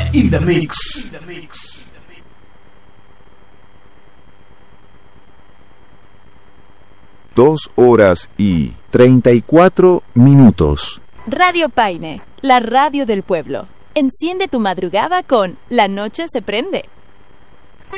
in the mix. 2 horas y 34 minutos. Radio Paine, la radio del pueblo. Enciende tu madrugada con La Noche se prende.